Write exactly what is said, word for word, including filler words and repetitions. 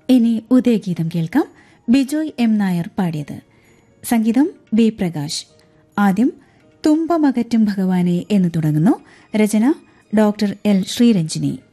ഇനി ഉദയഗീതം കേൾക്കാം. ബിജോയ് എം നായർ പാടിയത്. സംഗീതം ബി പ്രകാശ്. ആദ്യം തുമ്പമകറ്റും ഭഗവാനെ എന്ന് തുടങ്ങുന്നു. രചന ഡോക്ടർ എൽ ശ്രീരഞ്ജിനി.